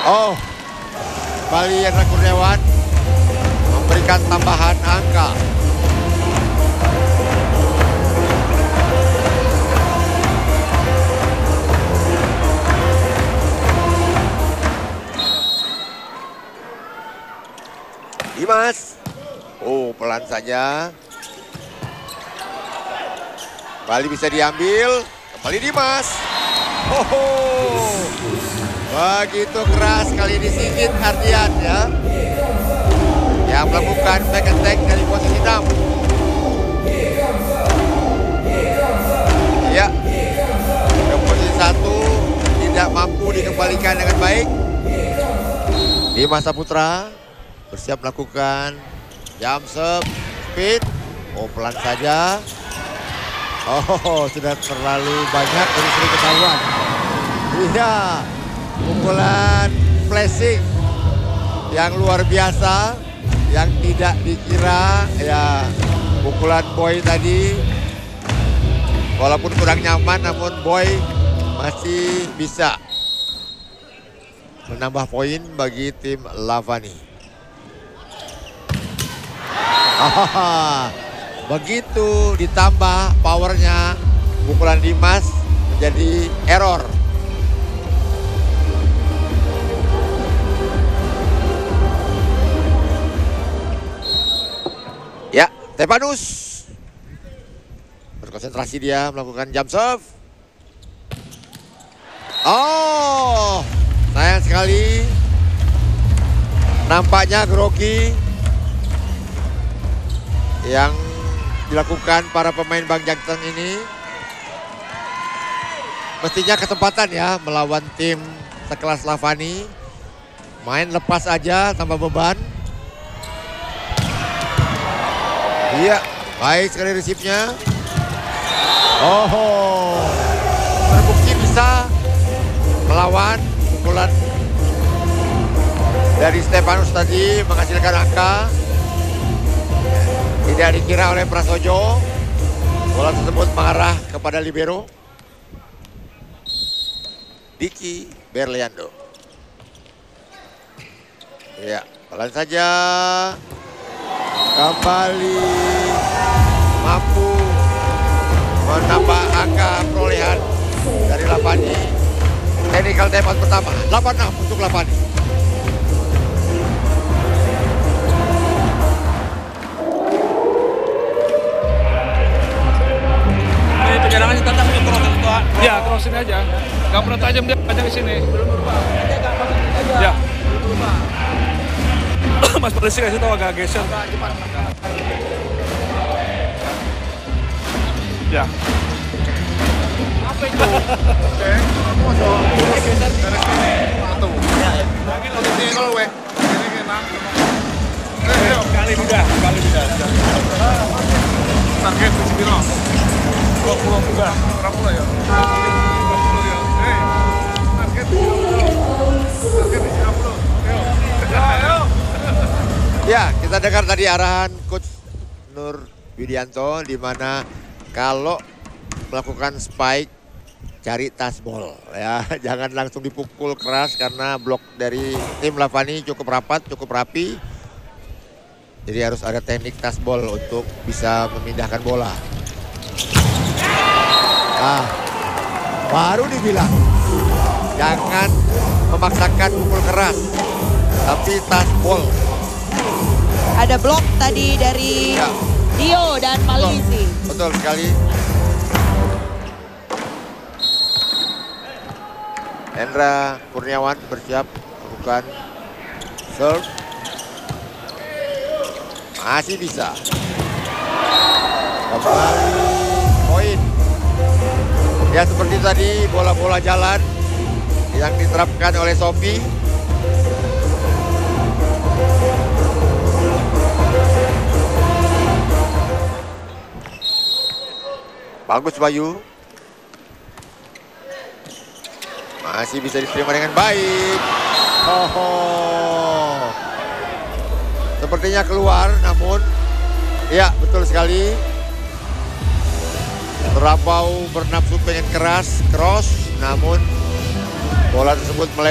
Oh, kembali Hendra Kurniawan memberikan tambahan angka. Dimas. Oh, pelan saja. Kembali bisa diambil. Kembali Dimas. Oh, begitu keras kali ini Sigit Ardian ya. Yang melakukan back attack dari posisi 6. Ya, ke posisi 1 tidak mampu dikembalikan dengan baik. Dimas Saputra bersiap melakukan jump serve, speed. Oh, pelan saja. Oh, sudah terlalu banyak dari sering ketahuan. Iya, pukulan flashing yang luar biasa, yang tidak dikira ya. Pukulan Boy tadi, walaupun kurang nyaman, namun Boy masih bisa menambah poin bagi tim Lavani. Begitu ditambah powernya, pukulan Dimas menjadi error. Ya, Stepanus berkonsentrasi, dia melakukan jump serve. Oh, sayang sekali. Nampaknya grogi yang dilakukan para pemain Bang Jangteng ini. Mestinya kesempatan ya melawan tim sekelas Lavani. Main lepas aja tanpa beban. Iya, baik sekali resipnya. Oh, terbukti bisa melawan pukulan dari Stepanus tadi, menghasilkan angka. Tidak dikira oleh Prasojo. Bola tersebut mengarah kepada libero Diki Berliando. Ya, pelan saja. Kembali mampu menambah angka perolehan dari Lavani. Technical timeout pertama, 86 untuk Lavani. Penyerangannya tetap di cross itu. Ya, crossin aja. Gak pernah tajam dia aja ke sini. Belum berubah. Aja. Ya. Belum berubah. Mas polisi kasih tahu agak geser. Ya. Apa itu? Oke. Masuk. Geser dari sini. Satu. Ya. Lagi lo di nol weh. Ini kena. Kali udah. Target di sini. 20 juga. Berapa ya? 20 ya. Target di 20. Target di 20. Ayo. Ya, kita dengar tadi arahan Coach Nur Widianto, di mana kalau melakukan spike cari touchball ya, jangan langsung dipukul keras karena blok dari tim Lavani cukup rapat, cukup rapi. Jadi harus ada teknik touchball untuk bisa memindahkan bola. Nah, baru dibilang jangan memaksakan pukul keras, tapi touchball. Ada blok tadi dari Ya. Dio dan Malisi. Betul sekali. Hendra Kurniawan bersiap melakukan serve. Masih bisa. Kembali poin. Ya, seperti tadi bola-bola jalan yang diterapkan oleh Sofi. Bagus Bayu. Masih bisa diterima dengan baik. Oh. Sepertinya keluar, namun ya betul sekali. Terlampau bernafsu pengen keras, cross, namun bola tersebut melewati